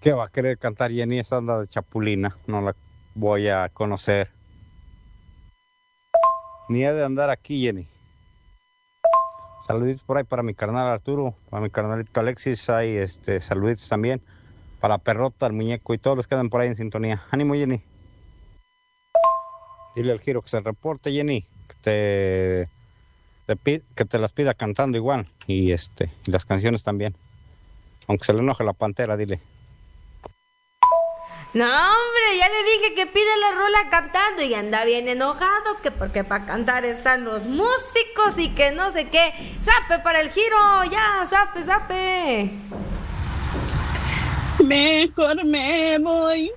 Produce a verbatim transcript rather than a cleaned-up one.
¿Qué va a querer cantar Jenny? Esa anda de chapulina, no la voy a conocer. Ni he de andar aquí, Jenny. Saluditos por ahí para mi carnal Arturo, para mi carnalito Alexis, hay este, saluditos también para Perrota, el muñeco y todos los que andan por ahí en sintonía. Ánimo, Jenny. Dile al Giro que se reporte, Jenny, que te, te pi- que te las pida cantando igual y este y las canciones también. Aunque se le enoje la pantera, dile. No, hombre, ya le dije que pide la rola cantando y anda bien enojado, que porque para cantar están los músicos y que no sé qué. ¡Zape para el Giro! ¡Ya, zape, zape! Mejor me voy